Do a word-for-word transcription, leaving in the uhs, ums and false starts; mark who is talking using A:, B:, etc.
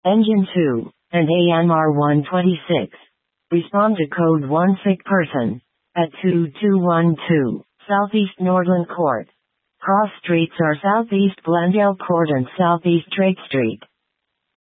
A: Engine two, and A M R one twenty-six. Respond to code one sick person. At two two one two, Southeast Nordland Court. Cross streets are Southeast Glendale Court and Southeast Drake Street.